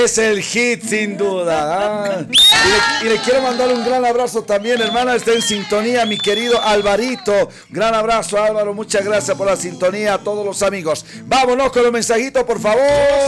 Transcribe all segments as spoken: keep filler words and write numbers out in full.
Es el hit sin duda. ¿Ah? Y, le, y le quiero mandar un gran abrazo también, hermana. Está en sintonía mi querido Alvarito. Gran abrazo, Álvaro. Muchas gracias por la sintonía a todos los amigos. Vámonos con los mensajitos, por favor.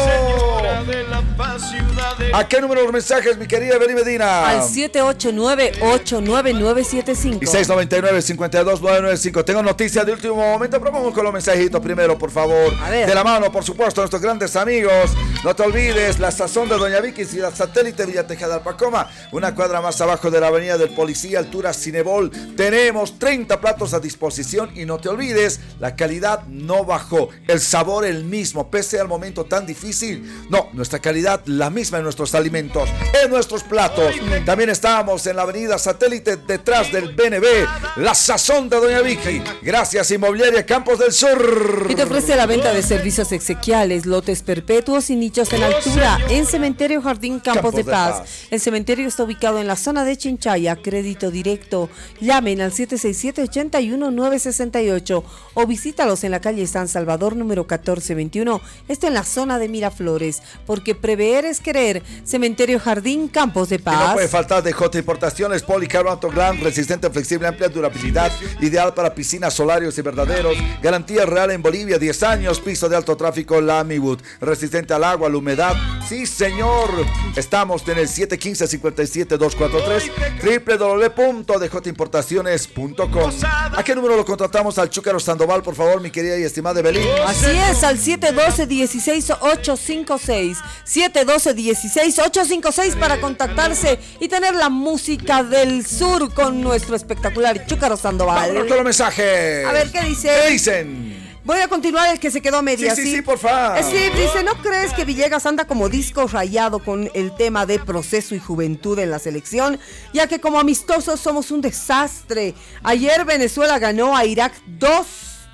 ¿A qué número los mensajes, mi querida Beli Medina? Al siete ocho nueve, ocho nueve nueve siete cinco. Y seis nueve nueve, cinco dos nueve nueve cinco. Tengo noticias de último momento, pero vamos con los mensajitos primero, por favor. A ver. De la mano, por supuesto, nuestros grandes amigos. No te olvides, la sazón de Doña Vicky y la satélite Villa Tejada Alpacoma, una cuadra más abajo de la avenida del Policía, altura Cinebol. Tenemos treinta platos a disposición y no te olvides, la calidad no bajó, el sabor el mismo, pese al momento tan difícil. No, nuestra calidad la misma en nuestros alimentos, en nuestros platos. También estamos en la avenida Satélite, detrás del B N B, la sazón de Doña Vicky. Gracias, Inmobiliaria Campos del Sur. Y te ofrece la venta de servicios exequiales, lotes perpetuos y nichos en altura en Cementerio Jardín Campos, Campos de, de Paz. Paz. El cementerio está ubicado en la zona de Chinchaya. Crédito directo. Llamen al siete seis siete, ocho uno nueve seis ocho o visítalos en la calle San Salvador número catorce veintiuno. Esto en la zona de Miraflores. Porque prever es querer. Cementerio Jardín Campos de Paz. Y no puede faltar de J Importaciones, policarbonato Glam, resistente, flexible, amplia durabilidad, ideal para piscinas, solarios y verdaderos. Garantía real en Bolivia, diez años, piso de alto tráfico Lamiwood, resistente al agua, a la humedad. Sí, señor. Estamos en el siete uno cinco, cinco siete dos cuatro tres, doble u doble u doble u punto d j importaciones punto com. ¿A qué número lo contratamos al Chúcaro Sandoval, por favor, mi querida y estimada Belín? Así es, al siete uno dos, uno seis ocho cinco seis, siete uno dos, uno seis ocho cinco seis para contactarse y tener la música del sur con nuestro espectacular Chúcaro Sandoval. Vámonos con los mensajes. A ver, ¿qué dice? ¿Qué dicen? Voy a continuar el que se quedó a medias. Sí, sí, sí, por favor. Sí, dice, ¿no crees que Villegas anda como disco rayado con el tema de proceso y juventud en la selección? Ya que como amistosos somos un desastre. Ayer Venezuela ganó a Irak dos.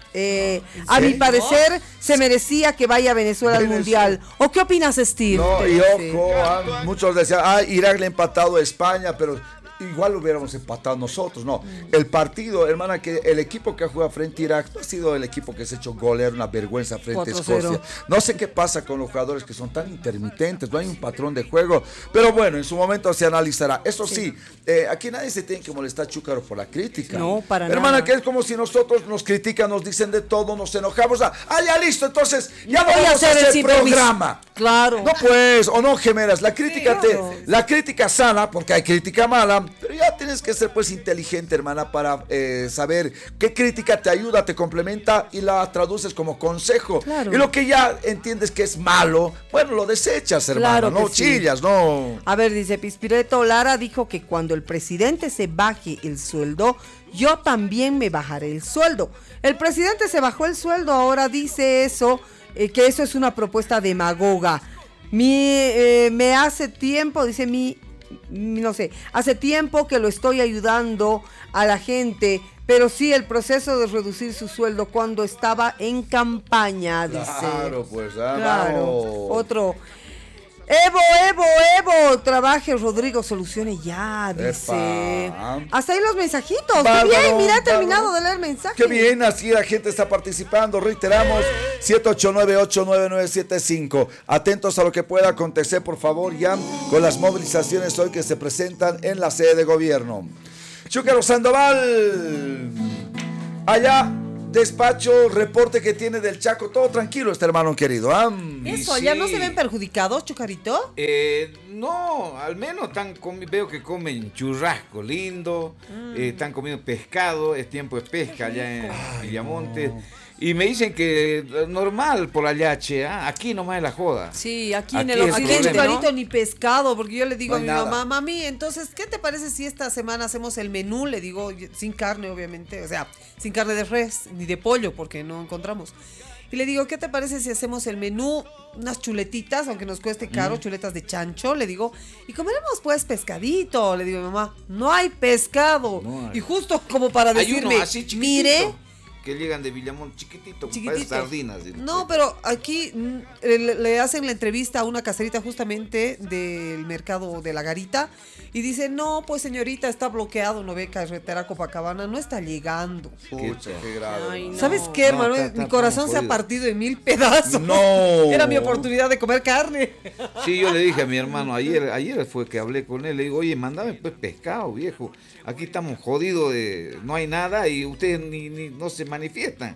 Eh, a mi parecer se merecía que vaya Venezuela al mundial. ¿O qué opinas, Steve? No, y ojo, ah, muchos decían, ah, Irak le ha empatado a España, pero igual lo hubiéramos empatado nosotros. No, el partido, hermana, que el equipo que ha jugado frente a Irak no ha sido el equipo que se ha hecho golear, una vergüenza frente a Escocia. No sé qué pasa con los jugadores que son tan intermitentes, no hay un patrón de juego, pero bueno, en su momento se analizará. Eso sí, sí eh, aquí nadie se tiene que molestar, Chúcaro, por la crítica. No, para hermana, nada. Hermana, que es como si nosotros nos critican, nos dicen de todo, nos enojamos. Ah, ya listo, entonces ya no vamos a hacer el programa. Claro. No pues, o no, gemelas, la crítica, sí, claro. te, la crítica sana, porque hay crítica mala, pero ya tienes que ser pues inteligente, hermana, para eh, saber qué crítica te ayuda, te complementa y la traduces como consejo. Claro. Y lo que ya entiendes que es malo, bueno, lo desechas, hermana, claro, no sí. chillas, no. A ver, dice Pispireto, Lara dijo que cuando el presidente se baje el sueldo, yo también me bajaré el sueldo. El presidente se bajó el sueldo, ahora dice eso, eh, que eso es una propuesta demagoga. Mi, eh, me hace tiempo, dice mi... no sé, hace tiempo que lo estoy ayudando a la gente, pero sí el proceso de reducir su sueldo cuando estaba en campaña, dice. Claro, pues, ah, claro. Vamos. Otro. Evo, Evo, Evo, trabaje, Rodrigo, solucione ya, dice. Epa. Hasta ahí los mensajitos. Bárbaro, qué bien, mira, he terminado de leer mensajes. Qué bien, así la gente está participando. Reiteramos, siete ocho nueve, ocho nueve nueve siete cinco. Atentos a lo que pueda acontecer, por favor, ya con las movilizaciones hoy que se presentan en la sede de gobierno. Chúcaro Sandoval, allá. Despacho, reporte que tiene del Chaco, todo tranquilo este hermano querido. ¿Ah? Eso, ¿ya sí. no se ven perjudicados, Chucarito? Eh, no, al menos están comi- veo que comen churrasco lindo, mm. eh, están comiendo pescado, es tiempo de pesca allá en Villamonte. No. Y me dicen que normal por allá, che, ¿eh? Aquí nomás es la joda. Sí, aquí, aquí en el occidente, Chucarito, ¿no? Ni pescado, porque yo le digo no a mi nada. mamá, mami, entonces, ¿qué te parece si esta semana hacemos el menú? Le digo, sin carne, obviamente, o sea, sin carne de res, ni de pollo, porque no encontramos. Y le digo, ¿qué te parece si hacemos el menú? Unas chuletitas, aunque nos cueste caro, mm. chuletas de chancho, le digo, y comeremos pues pescadito. Le digo, mamá, no hay pescado. No hay. Y justo como para decirme, mire... que llegan de Villamonte, chiquitito, Chiquitito. parece sardinas. ¿Sí? No, pero aquí mm, le, le hacen la entrevista a una caserita justamente del mercado de la Garita y dice, no, pues señorita, está bloqueado, no ve carretera Copacabana, no está llegando. Pucha, qué grave. Ay, no. ¿Sabes qué, hermano? No, está- está Mi corazón se ha jodido. partido en mil pedazos. No. Era mi oportunidad de comer carne. Sí, yo le dije a mi hermano, ayer ayer fue que hablé con él, le digo, oye, mandame pues pescado, viejo. Aquí estamos jodidos, de, no hay nada y ustedes ni, ni no se manifiestan.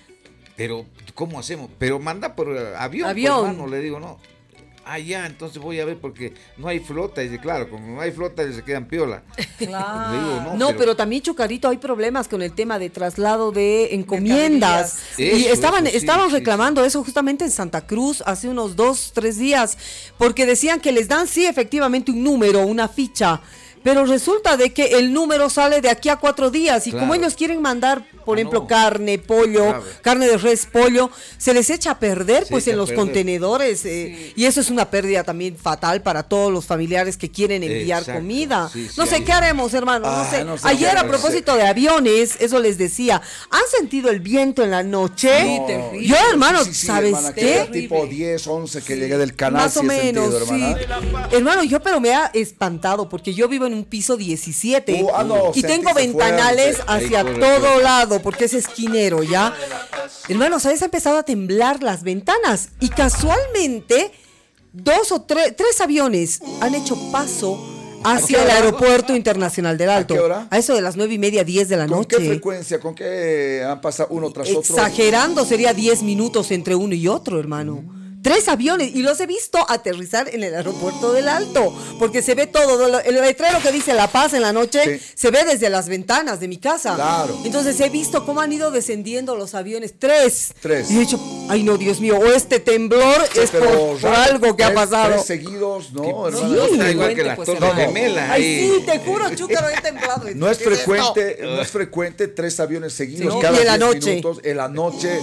Pero, ¿cómo hacemos? Pero manda por avión, Avión. pues, hermano, le digo, no. Ah, ya, entonces voy a ver porque no hay flota. Y dice, claro, como no hay flota, se quedan piola. Claro. Le digo, no, no, pero... pero- también, Chucarito, hay problemas con el tema de traslado de encomiendas. Mercaderías. Y Eso, estaban, eso sí, estaban sí, reclamando eso justamente en Santa Cruz hace unos dos, tres días, porque decían que les dan, sí, efectivamente, un número, una ficha. Pero resulta de que el número sale de aquí a cuatro días y Claro. como ellos quieren mandar, por Ah, ejemplo, no. carne, pollo, Claro. carne de res, pollo, se les echa a perder Se pues echa en a los perder. contenedores eh, y eso es una pérdida también fatal para todos los familiares que quieren enviar Exacto. comida. Sí, sí, no sé ahí- qué haremos, hermano, no Ah, sé. no sé Ayer qué a haremos. propósito de aviones, eso les decía, ¿han sentido el viento en la noche? Sí, terrible. Yo, hermano, Sí, sí, sí, ¿sabes hermana, que qué? era tipo diez, once que llegué del canal. Más o sí he menos, sentido, sí. hermana. Hermano, yo pero me ha espantado porque yo vivo en un piso diecisiete Uh, ah, no, y tengo sentiste ventanales fuerte. hacia Ahí corre, todo corre. lado porque es esquinero, ¿ya? Hermano, ¿sabes? Ha empezado a temblar las ventanas y casualmente dos o tres, tres aviones han hecho paso hacia qué el hora? aeropuerto internacional del Alto. qué hora? A eso de las nueve y media, diez de la ¿Con noche. qué frecuencia? ¿Con qué han pasado uno tras otro? Exagerando, sería diez minutos entre uno y otro, hermano. Tres aviones y los he visto aterrizar en el aeropuerto del Alto, porque se ve todo, el letrero que dice La Paz en la noche, Sí. se ve desde las ventanas de mi casa. Claro. Entonces he visto cómo han ido descendiendo los aviones, tres. Tres. Y he dicho, ay no, Dios mío, o este temblor Sí, es por, pero por raro, algo que ha tres- pasado. Tres seguidos, no, Sí, hermana. no está Sí, igual que cuente, las pues, torres hermano. gemelas. Ay, ahí. sí, te juro, Chúcaro, he temblado. No es ¿Qué esto? frecuente, no es frecuente tres aviones seguidos Sí. cada Y en la diez noche. minutos en la noche.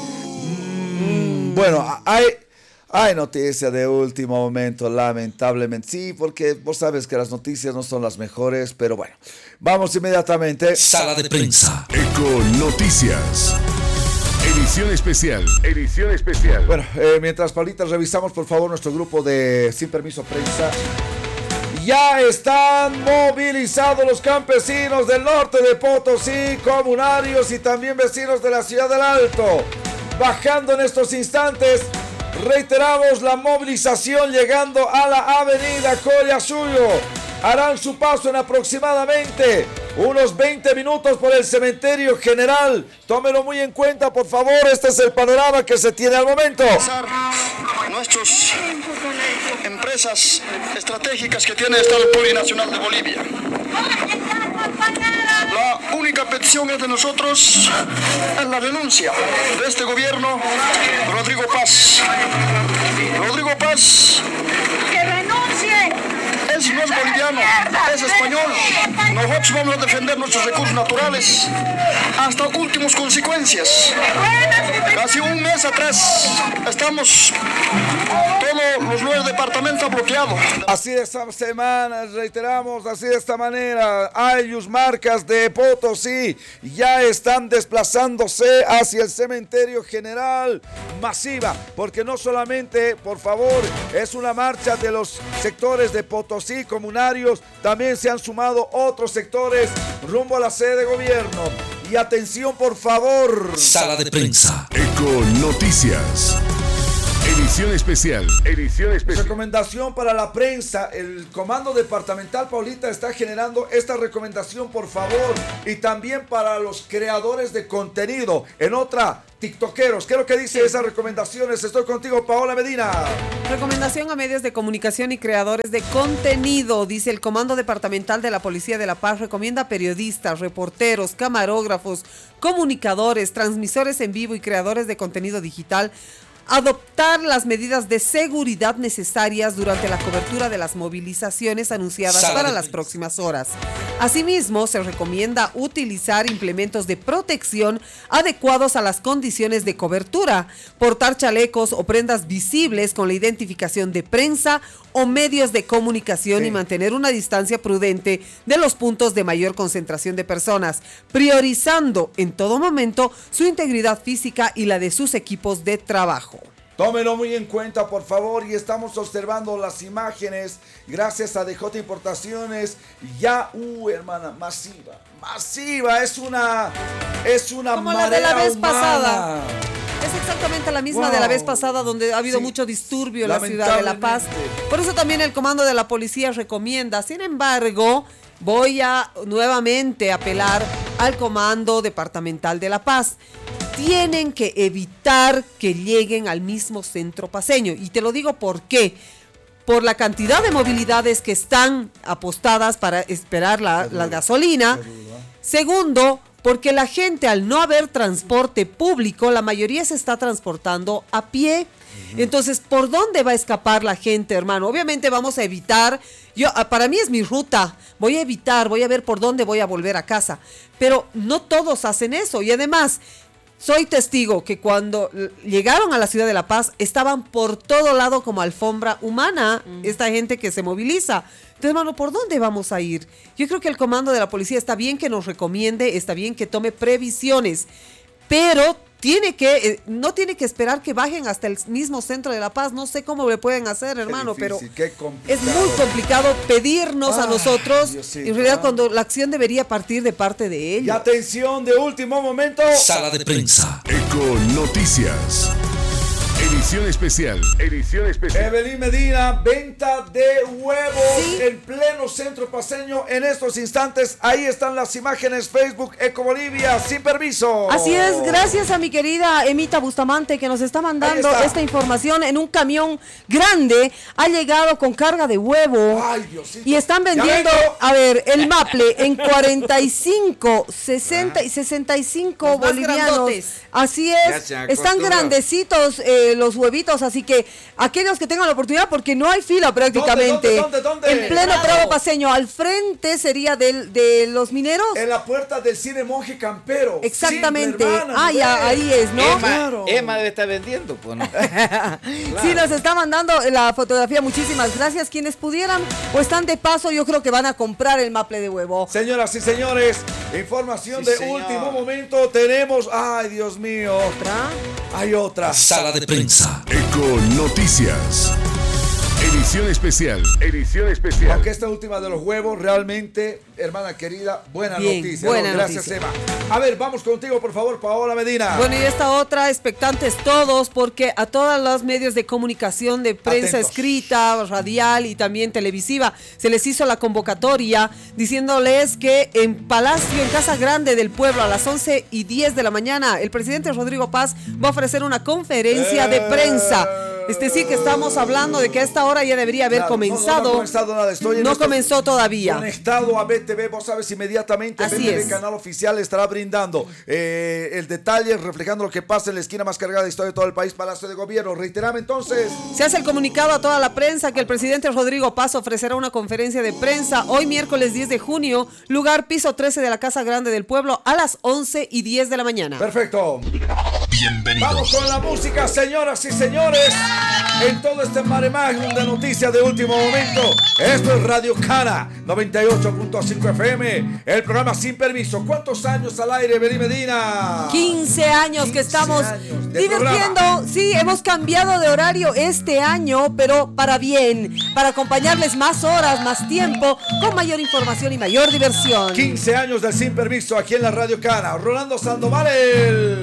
Mm, Bueno, hay, hay noticias de último momento, lamentablemente. Sí, porque vos sabes que las noticias no son las mejores, pero bueno, vamos inmediatamente. Sala de prensa. Eco Noticias. Edición especial. Edición especial. Bueno, eh, mientras Paulita revisamos por favor nuestro grupo de Sin Permiso Prensa. Ya están movilizados los campesinos del norte de Potosí, comunarios y también vecinos de la ciudad del Alto. Bajando en estos instantes, reiteramos la movilización llegando a la avenida Collasuyo. Harán su paso en aproximadamente unos veinte minutos por el cementerio general. Tómelo muy en cuenta, por favor. Este es el panorama que se tiene al momento. Nuestras empresas estratégicas que tiene el Estado Plurinacional de Bolivia. La única petición es de nosotros es la renuncia de este gobierno, Rodrigo Paz. Rodrigo Paz ¡Que renuncie! es, no es boliviano, es español. Nosotros vamos a defender nuestros recursos naturales hasta últimas consecuencias. Casi un mes atrás estamos todos los nueve departamentos bloqueados. Así de esta semana, reiteramos, así de esta manera, Ayllus Marcas de Potosí ya están desplazándose hacia el cementerio general masiva, porque no solamente, por favor, es una marcha de los sectores de Potosí, comunarios, también se han sumado otros sectores rumbo a la sede de gobierno. Y atención, por favor. Sala de prensa. Eco Noticias. Edición especial. Edición especial. Recomendación para la prensa. El Comando Departamental Paulita está generando esta recomendación, por favor. Y también para los creadores de contenido. En otra, tiktokeros. ¿Qué es lo que dice esas recomendaciones? Estoy contigo, Paola Medina. Recomendación a medios de comunicación y creadores de contenido. Dice el Comando Departamental de la Policía de La Paz recomienda a periodistas, reporteros, camarógrafos, comunicadores, transmisores en vivo y creadores de contenido digital adoptar las medidas de seguridad necesarias durante la cobertura de las movilizaciones anunciadas Sala para de las prensa. próximas horas. Asimismo, se recomienda utilizar implementos de protección adecuados a las condiciones de cobertura, portar chalecos o prendas visibles con la identificación de prensa o medios de comunicación Sí. y mantener una distancia prudente de los puntos de mayor concentración de personas, priorizando en todo momento su integridad física y la de sus equipos de trabajo. Tómelo muy en cuenta, por favor, y estamos observando las imágenes gracias a D J Importaciones. Ya, uh, hermana, masiva, masiva, es una, es una Como la de la marea vez humana. pasada. Es exactamente la misma Wow. de la vez pasada, donde ha habido Sí. mucho disturbio en la ciudad de La Paz. Lamentablemente. Por eso también el comando de la policía recomienda. Sin embargo, voy a nuevamente apelar al comando departamental de La Paz. Tienen que evitar que lleguen al mismo centro paceño. Y te lo digo por qué. Por la cantidad de movilidades que están apostadas para esperar la, la gasolina. Segundo, porque la gente, al no haber transporte público, la mayoría se está transportando a pie. Entonces, ¿por dónde va a escapar la gente, hermano? Obviamente vamos a evitar, yo ah, para mí es mi ruta, voy a evitar, voy a ver por dónde voy a volver a casa. Pero no todos hacen eso y además... Soy testigo que cuando llegaron a la ciudad de La Paz estaban por todo lado como alfombra humana, mm. esta gente que se moviliza. Entonces, hermano, ¿por dónde vamos a ir? Yo creo que el comando de la policía está bien que nos recomiende, está bien que tome previsiones, pero tiene que, eh, no tiene que esperar que bajen hasta el mismo centro de La Paz. No sé cómo le pueden hacer, hermano, Qué difícil, pero qué complicado. es muy complicado pedirnos Ah, a nosotros, Diosito, en realidad ah. cuando la acción debería partir de parte de Y ellos. atención, de último momento. Sala de prensa. Eco Noticias. Edición especial. Edición especial. Evelyn Medina, venta de huevos Sí. en pleno centro paceño en estos instantes. Ahí están las imágenes, Facebook Eco Bolivia, sin permiso. Así es, gracias a mi querida Emita Bustamante que nos está mandando Ahí está. esta información en un camión grande. Ha llegado con carga de huevo. Ay, Diosito. Y están Ya vendiendo, vengo. a ver, el maple en cuarenta y cinco, sesenta y sesenta y cinco Los más bolivianos. grandotes. Así Ya es, se están acostumbran. grandecitos eh, los huevitos, así que aquellos que tengan la oportunidad, porque no hay fila prácticamente. ¿Dónde, dónde, dónde? En pleno Claro. Prado Paceño, al frente sería del, de los mineros. En la puerta del cine Monje Campero. Exactamente. Simple, hermana, Ah, ya, mujer. ahí es, ¿no? Emma, Claro. Emma debe estar vendiendo, pues no. Sí, nos está mandando la fotografía. Muchísimas gracias. Quienes pudieran o están de paso, yo creo que van a comprar el maple de huevo. Señoras y señores, información Sí, de señor. último momento. Tenemos, ay, Dios mío, ¿Otra? hay otra. Sala de prensa. Eco Noticias. Edición especial. Edición especial. Aunque esta última de los huevos, realmente, hermana querida, buena Bien, noticia. buena ¿no? Gracias, noticia. Emma. A ver, vamos contigo, por favor, Paola Medina. Bueno, y esta otra, expectantes todos, porque a todos los medios de comunicación, de prensa Atentos. escrita, radial y también televisiva, se les hizo la convocatoria diciéndoles que en Palacio, en Casa Grande del Pueblo, a las once y diez de la mañana, el presidente Rodrigo Paz va a ofrecer una conferencia de prensa. Es decir, que estamos hablando de que a esta hora ya debería haber Claro, no, no, no comenzado. ha comenzado nada. Estoy en No estos- comenzó todavía. Conectado a B T V, vos sabes, inmediatamente Así B T V es. Canal Oficial estará brindando eh, el detalle, reflejando lo que pasa en la esquina más cargada de historia de todo el país, Palacio de Gobierno. Reiterame entonces. Se hace el comunicado a toda la prensa que el presidente Rodrigo Paz ofrecerá una conferencia de prensa hoy miércoles diez de junio, lugar piso trece de la Casa Grande del Pueblo, a las once y diez de la mañana. Perfecto. Vamos Bienvenidos. con la música, señoras y señores. En todo este mare magnum de noticias de último momento. Esto es Radio Cana noventa y ocho punto cinco F M. El programa Sin Permiso. ¿Cuántos años al aire, Beli Medina? quince años que quince estamos años de divirtiendo. programa. Sí, hemos cambiado de horario este año, pero para bien, para acompañarles más horas, más tiempo, con mayor información y mayor diversión. quince años del Sin Permiso aquí en la Radio Cana. Rolando Sandoval, el...